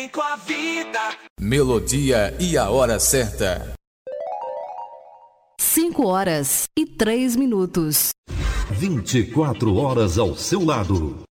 bem com a vida. Melodia e a hora certa. 5h03. 24 horas ao seu lado.